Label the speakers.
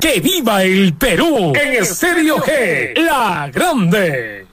Speaker 1: ¡Que viva el Perú! En Estéreo G, la grande.